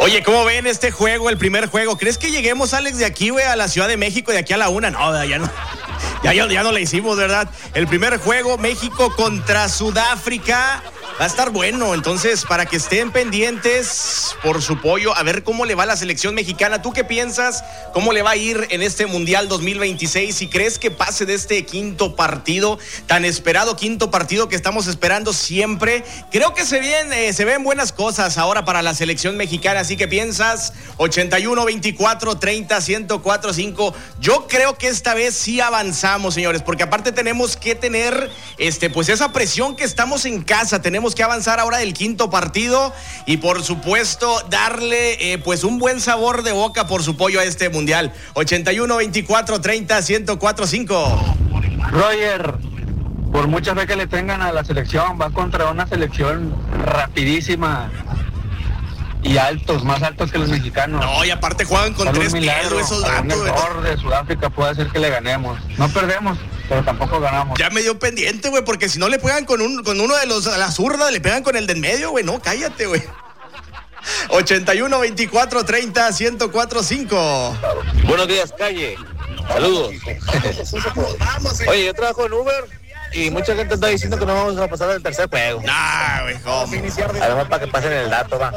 Oye, ¿cómo ven este juego, el primer juego? ¿Crees que lleguemos, Alex, de aquí, güey, a la Ciudad de México, de aquí a la 1? No, ya no. Ya no la hicimos, ¿verdad? El primer juego, México contra Sudáfrica. Va a estar bueno, entonces, para que estén pendientes por su pollo, a ver cómo le va a la selección mexicana. ¿Tú qué piensas? ¿Cómo le va a ir en este Mundial 2026? ¿Si crees que pase de este quinto partido, tan esperado quinto partido que estamos esperando siempre? Creo que se ven buenas cosas ahora para la selección mexicana. ¿Así que piensas? 81, 24, 30, 104, 5. Yo creo que esta vez sí avanzamos, señores, porque aparte tenemos que tener pues esa presión que estamos en casa. Tenemos que avanzar ahora del quinto partido y por supuesto darle pues un buen sabor de boca por su pollo a este mundial. 81, 24, 30, 104, 5. Roger, por mucha fe que le tengan a la selección, va contra una selección rapidísima y más altos que los mexicanos. No, y aparte juegan con 3 milagros esos datos. Un error de Sudáfrica puede hacer que le ganemos. No perdemos, pero tampoco ganamos. Ya me dio pendiente, güey, porque si no le pegan con uno de los a la zurda, le pegan con el de en medio, güey. No, cállate, güey. 81, 24, 30, 104, 5. Buenos días, calle. Saludos. Oye, yo trabajo en Uber y mucha gente está diciendo que no vamos a pasar al tercer juego. Nah, güey, además para que pasen el dato, va.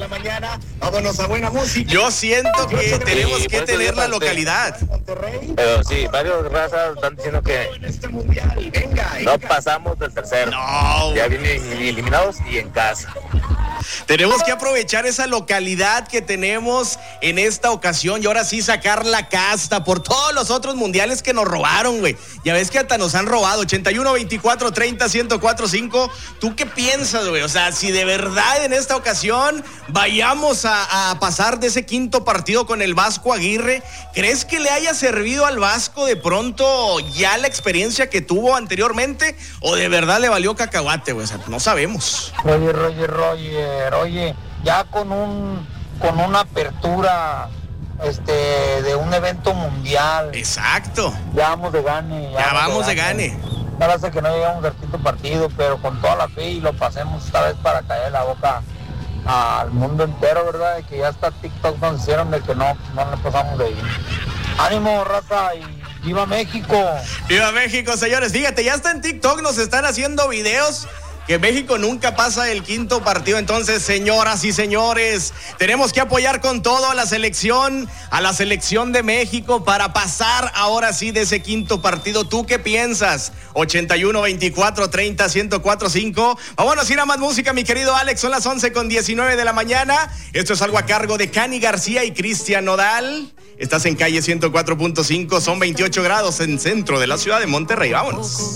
Yo siento que tenemos que tener la localidad. Pero sí, varios razas están diciendo que no pasamos del tercero. No. Ya vienen eliminados y en casa. Tenemos que aprovechar esa localidad que tenemos en esta ocasión y ahora sí sacar la casta por todos los otros mundiales que nos robaron, güey. Ya ves que hasta nos han robado. 81, 24, 30, 104, 5. ¿Tú qué piensas, güey? O sea, si de verdad en esta ocasión vayamos a pasar de ese quinto partido con el Vasco Aguirre, ¿crees que le haya servido al Vasco de pronto ya la experiencia que tuvo anteriormente o de verdad le valió cacahuate, güey? O sea, no sabemos. Roger, oye, ya con una apertura de un evento mundial. Exacto. Ya vamos de gane. Ya vamos de gane. No hace que no llegamos al quinto partido, pero con toda la fe y lo pasemos esta vez para caer la boca al mundo entero, ¿verdad? De que ya está TikTok nos hicieron de que no le pasamos de ahí. Ánimo, raza, y ¡viva México! ¡Viva México, señores! Fíjate, ya está en TikTok, nos están haciendo videos que México nunca pasa el quinto partido. Entonces, señoras y señores, tenemos que apoyar con todo a la selección de México para pasar ahora sí de ese quinto partido. ¿Tú qué piensas? 81, 24, 30, 104, 5. Vámonos a ir a más música, mi querido Alex. Son las 11:19 de la mañana. Esto es algo a cargo de Cani García y Cristian Nodal. Estás en calle 104.5, son 28 grados en centro de la ciudad de Monterrey. Vámonos.